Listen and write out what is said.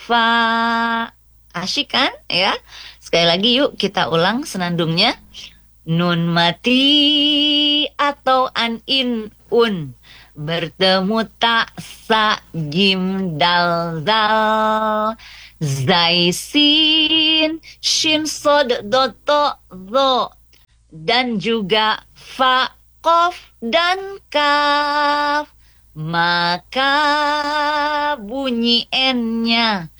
fa. Asyik kan ya? Sekali lagi yuk kita ulang senandungnya. Nun mati atau an in un bertemu tak sa jim dal zal zai sin shin sod doto zo dan juga fa kof dan kaf, maka bunyi n-nya